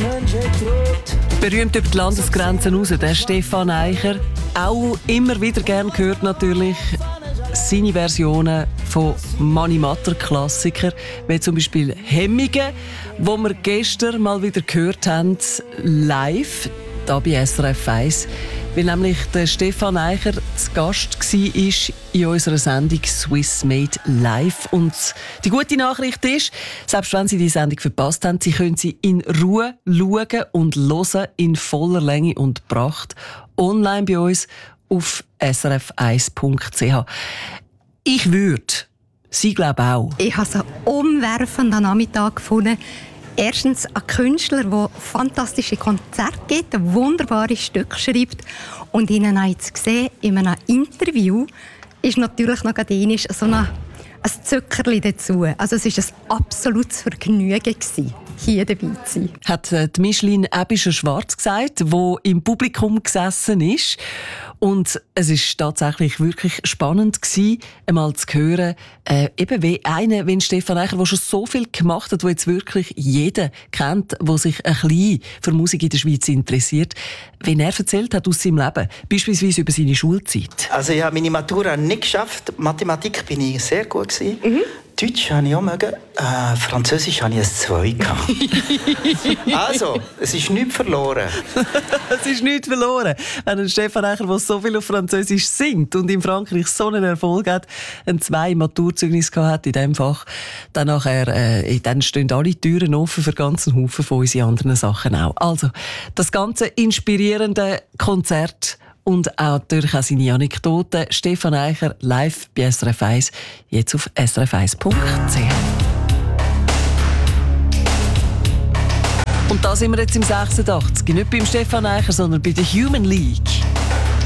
Berühmt über die Landesgrenzen raus, der Stefan Eicher. Auch immer wieder gern gehört natürlich seine Versionen von Mani Matter Klassikern, wie zum Beispiel Hemmige, wo wir gestern mal wieder gehört haben, live, da bei SRF 1, weil nämlich der Stefan Eicher zu Gast war in unserer Sendung Swiss Made Live. Und die gute Nachricht ist, selbst wenn Sie die Sendung verpasst haben, Sie können sie in Ruhe schauen und hören in voller Länge und Pracht online bei uns auf srf1.ch. Ich würde, Sie glaube auch. Ich habe einen umwerfenden Nachmittag gefunden. Erstens ein Künstler, der fantastische Konzerte gibt, ein wunderbares Stück schreibt. Und Ihnen jetzt gesehen, in einem Interview ist natürlich noch gerade so ein Zuckerli dazu. Also es war ein absolutes Vergnügen, hier dabei zu sein. Hat die Micheline Ebischer-Schwarz gesagt, die im Publikum gesessen ist. Und es war tatsächlich wirklich spannend gewesen, einmal zu hören, eben wie Stefan Eicher, der schon so viel gemacht hat, der jetzt wirklich jeder kennt, der sich ein bisschen für Musik in der Schweiz interessiert, wie er erzählt hat aus seinem Leben, beispielsweise über seine Schulzeit. Also ich habe meine Matura nicht geschafft. Mathematik bin ich sehr gut gewesen. Deutsch habe ich auch mögen. Französisch hatte ich ein 2 gehabt. Also, es ist nichts verloren. Es ist nichts verloren. Wenn ein Stefan Eicher, der so viel auf Französisch singt und in Frankreich so einen Erfolg hat, ein 2 Maturzeugnis gehabt in diesem Fach, dann stehen alle Türen offen für ganzen Haufen von unseren anderen Sachen auch. Also, das ganze inspirierende Konzert und auch natürlich auch seine Anekdoten. Stefan Eicher live bei SRF 1, jetzt auf srf1.ch. Und da sind wir jetzt im 86. Nicht beim Stefan Eicher, sondern bei der Human League.